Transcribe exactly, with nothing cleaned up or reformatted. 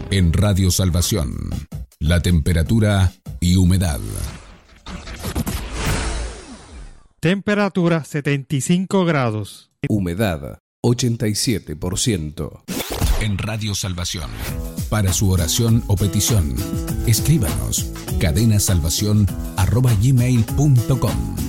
En Radio Salvación, la temperatura y humedad. Temperatura setenta y cinco grados. Humedad ochenta y siete por ciento. En Radio Salvación, para su oración o petición, escríbanos cadenasalvación arroba gmail punto com.